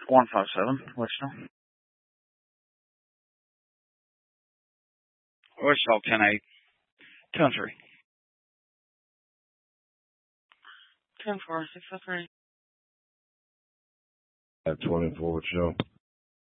157, Wichita. Wichita 10-8. 2-3. 10-4, 6-3. At 24, Wichita.